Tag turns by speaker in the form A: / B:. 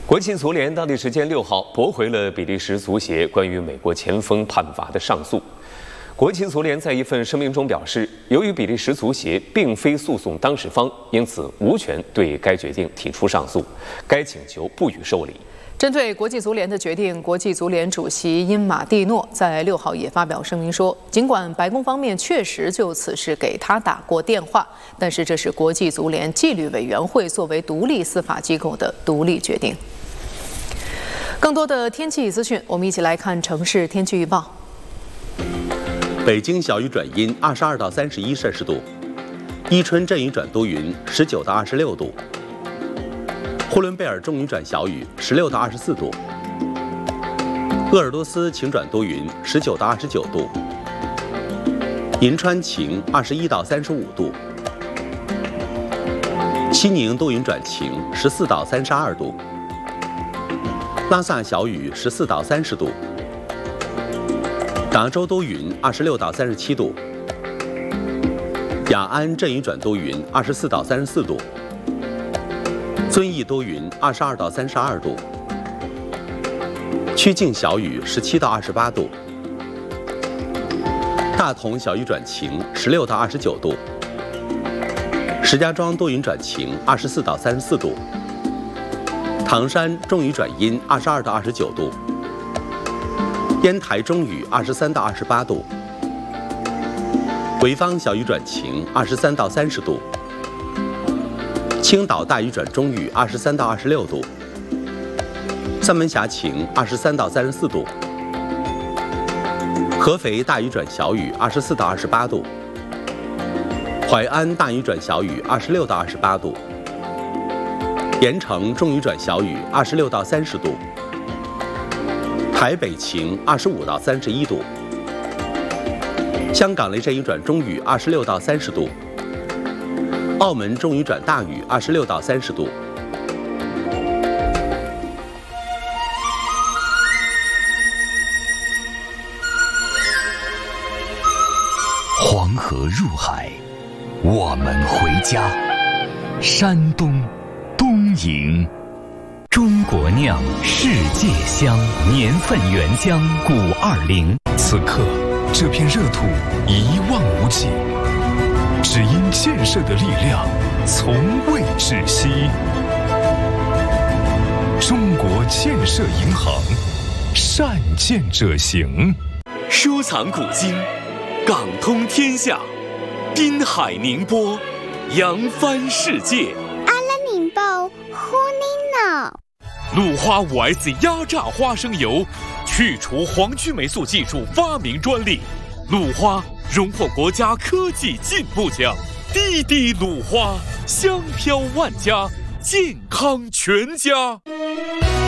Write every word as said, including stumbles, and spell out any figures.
A: 国际足联当地时间六号驳回了比利时足协关于美国前锋判罚的上诉。国际足联在一份声明中表示，由于比利时足协并非诉讼当事方，因此无权对该决定提出上诉，该请求不予受理。
B: 针对国际足联的决定，国际足联主席因马蒂诺在六号也发表声明说，尽管白宫方面确实就此事给他打过电话，但是这是国际足联纪律委员会作为独立司法机构的独立决定。更多的天气资讯，我们一起来看城市天气预报。
C: 北京小雨转阴，二十二到三十一摄氏度；伊春阵雨转多云，十九到二十六度；呼伦贝尔中雨转小雨，十六到二十四度；鄂尔多斯晴转多云，十九到二十九度；银川晴，二十一到三十五度；西宁多云转晴，十四到三十二度；拉萨小雨，十四到三十度；达州多云，二十六到三十七度；雅安阵雨转多云，二十四到三十四度；遵义多云，二十二到三十二度；曲靖小雨，十七到二十八度；大同小雨转晴，十六到二十九度；石家庄多云转晴，二十四到三十四度；唐山中雨转阴，二十二到二十九度；烟台中雨，二十三到二十八度；潍坊小雨转晴，二十三到三十度；青岛大雨转中雨，二十三到二十六度；三门峡晴，二十三到三十四度；合肥大雨转小雨，二十四到二十八度；淮安大雨转小雨，二十六到二十八度；盐城中雨转小雨，二十六到三十度；台北晴，二十五到三十一度；香港雷阵雨转中雨，二十六到三十度；澳门中雨转大雨，二十六到三十度。
D: 黄河入海，我们回家。山东东营，中国酿世界香，年份原浆古二零。
E: 此刻，这片热土一望无际，只因建设的力量从未止息。中国建设银行，善建者行。
F: 收藏古今，港通天下，滨海宁波，扬帆世界。
G: 阿拉宁报呼您呢。
F: 鲁花 五 S 压榨花生油，去除黄曲霉素技术发明专利。鲁花荣获国家科技进步奖。滴滴鲁花，香飘万家，健康全家。